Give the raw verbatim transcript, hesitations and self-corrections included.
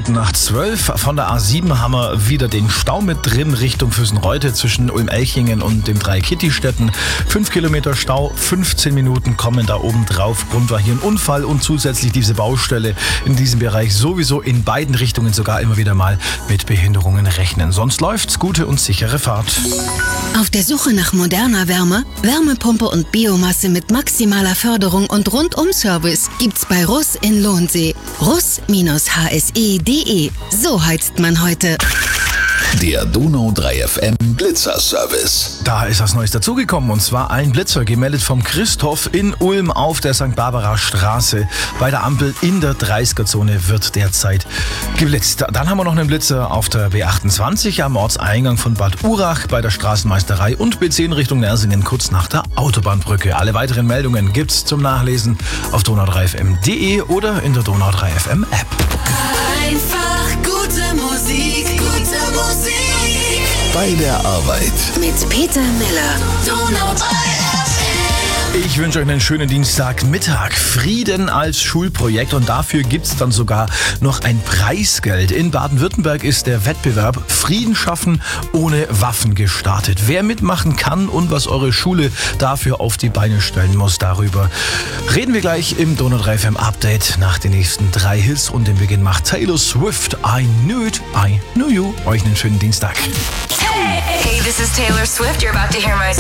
Minuten nach zwölf. Von der A sieben haben wir wieder den Stau mit drin Richtung Füssenreute zwischen Ulm-Elchingen und den drei Kittistädten. Fünf Kilometer Stau, fünfzehn Minuten kommen da oben drauf. Grund war hier ein Unfall und zusätzlich diese Baustelle in diesem Bereich sowieso in beiden Richtungen sogar immer wieder mal mit Behinderungen rechnen. Sonst läuft's, gute und sichere Fahrt. Auf der Suche nach moderner Wärme, Wärmepumpe und Biomasse mit maximaler Förderung und Rundum-Service gibt's bei Russ in Lohnsee. russ H S E punkt de. So heizt man heute. Der Donau drei F M Blitzer-Service. Da ist was Neues dazugekommen, und zwar ein Blitzer, gemeldet vom Christoph in Ulm auf der Sankt Barbara Straße. Bei der Ampel in der dreißiger-Zone wird derzeit geblitzt. Dann haben wir noch einen Blitzer auf der B achtundzwanzig am Ortseingang von Bad Urach bei der Straßenmeisterei und B zehn Richtung Nersingen kurz nach der Autobahnbrücke. Alle weiteren Meldungen gibt's zum Nachlesen auf donau drei f m punkt de oder in der Donau drei F M App. Einfach gute Musik, gute Musik. Bei der Arbeit. Mit Peter Miller. Donau drei F M. Ich wünsche euch einen schönen Dienstagmittag. Frieden als Schulprojekt, und dafür gibt's dann sogar noch ein Preisgeld. In Baden-Württemberg ist der Wettbewerb Frieden schaffen ohne Waffen gestartet. Wer mitmachen kann und was eure Schule dafür auf die Beine stellen muss, darüber reden wir gleich im Donau drei F M Update nach den nächsten drei Hits, und den Beginn macht Taylor Swift. I knew it, I knew you. Euch einen schönen Dienstag. Hey, this is Taylor Swift. You're about to hear my